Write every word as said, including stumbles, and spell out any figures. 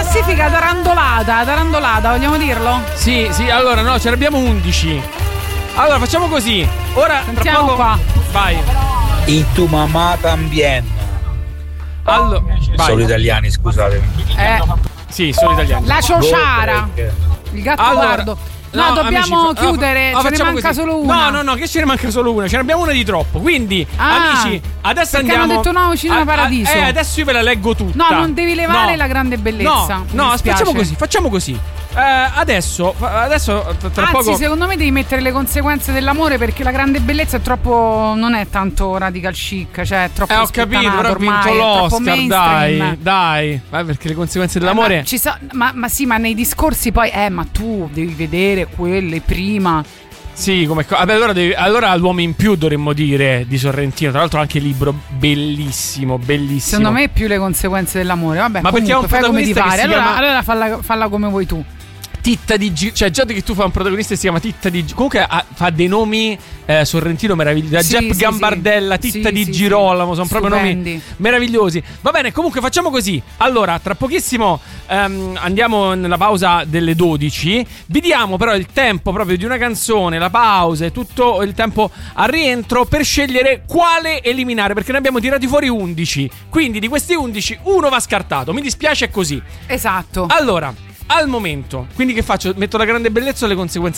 classifica tarandolata, tarandolata, vogliamo dirlo? Sì, sì, allora no, ce ne abbiamo undici. Allora facciamo così. Ora Sentiamo tra poco qua. vai. E tu mamma tambien. Allora, vai. Solo italiani, scusatemi. Eh, Sì, solo italiani. la ciociara, il gatto Allora, guardo. No, no, dobbiamo amici, fa- chiudere, no, ce ne facciamo manca così. solo una. No, no, no, che ce ne manca solo una. Ce ne abbiamo una di troppo. Quindi, Ah, amici, adesso perché andiamo. hanno detto nuovo cinema a- a- paradiso. Eh, adesso io ve la leggo tutta. No, non devi levare No. la grande bellezza. No, mi no, dispiace. facciamo così, facciamo così. Eh, adesso, adesso tra Anzi, poco. secondo me devi mettere le conseguenze dell'amore, perché la grande bellezza è troppo. Non è tanto radical chic, cioè è troppo. Eh, ho capito, sputtanato però ha ormai, vinto è troppo l'Oscar, mainstream. dai, dai. Vai, perché le conseguenze Eh, dell'amore. ma, ci so- ma, ma sì, ma nei discorsi poi, eh, ma tu devi vedere quelle prima. Sì, come. Vabbè, allora, devi, allora l'uomo in più dovremmo dire di Sorrentino. Tra l'altro, anche libro bellissimo, bellissimo. Secondo me più le conseguenze dell'amore. Vabbè, Ma perché comunque, è un fai come ti protagonista che pare. si Allora, chiama- allora falla, falla come vuoi tu. Titta di Girolamo. Cioè, già che tu fai un protagonista che si chiama Titta di Girolamo. Comunque ha, fa dei nomi eh, Sorrentino meravigliosi. Da Sì, Jepp sì, Gambardella, sì. Titta Sì, di sì, Girolamo. sì. Sono proprio nomi Stupendi. meravigliosi. Va bene, comunque facciamo così. Allora, tra pochissimo ehm, andiamo nella pausa delle dodici. Vi diamo però il tempo proprio di una canzone, la pausa e tutto il tempo al rientro per scegliere quale eliminare. Perché ne abbiamo tirati fuori undici. Quindi di questi undici uno va scartato. Mi dispiace, è così. Esatto. Allora, al momento, quindi che faccio? Metto la grande bellezza o le conseguenze